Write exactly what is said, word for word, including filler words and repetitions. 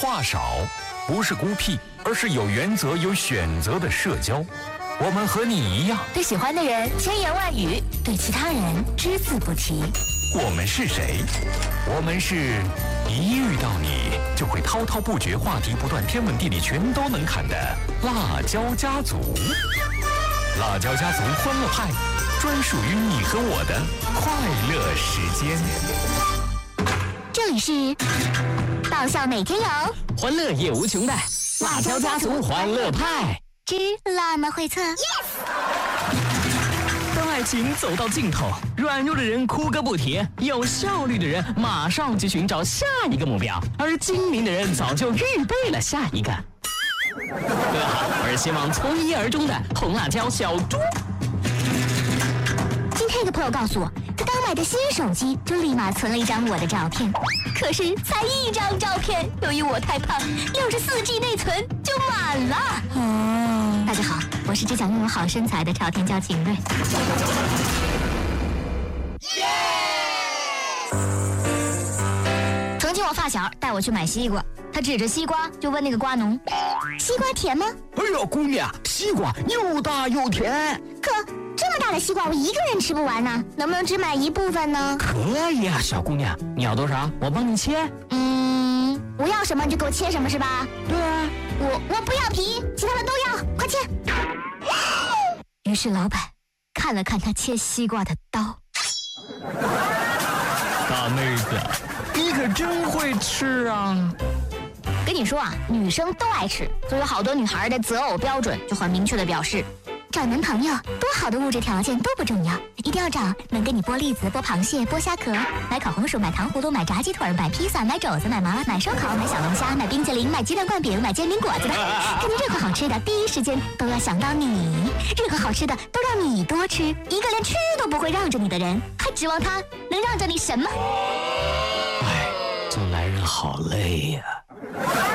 话少，不是孤僻，而是有原则、有选择的社交。我们和你一样， 对喜欢的人千言万语，对其他人只字不提。 我们是谁？我们是一遇到你就会滔滔不绝、话题不断、天文地理全都能侃的辣椒家族。辣椒家族欢乐派，专属于你和我的快乐时间。 这里是爆笑每天有， 欢乐也无穷的辣椒家族欢乐派之辣妈会测。 当爱情走到尽头，软弱的人哭个不停，有效率的人马上去寻找下一个目标，而精明的人早就预备了下一个。各好，我是希望从一而终的红辣椒小猪。 今天一个朋友告诉我，他刚买的新手机就立马存了一张我的照片，可是才一张照片，由于我太胖，六十四 G 内存就满了。哦，大家好，我是只想拥有好身材的朝天椒景睿。曾经我发小带我去买西瓜，他指着西瓜就问那个瓜农：“西瓜甜吗？” 哎呀，姑娘，西瓜又大又甜。 可这么大的西瓜我一个人吃不完呢，能不能只买一部分呢？ 可以啊，小姑娘，你要多少？我帮你切。 嗯，我要什么你就给我切什么是吧？ 对啊， 我我不要皮，其他的都要，快切。于是老板看了看他切西瓜的刀， 大妹子，你可真会吃啊！ 跟你说啊，女生都爱吃，所以好多女孩的择偶标准就很明确的表示，找男朋友多好的物质条件都不重要，一定要找能跟你剥栗子、剥螃蟹、剥虾壳，买烤红薯、买糖葫芦、买炸鸡腿、买披萨、买肘子、买麻辣、买烧烤、买小龙虾、买冰淇淋、买鸡蛋灌饼、买煎饼果子的，看见任何好吃的，第一时间都要想到你，任何好吃的都让你多吃，一个连吃都不会让着你的人，还指望他能让着你什么？ 哎，做男人好累呀、啊。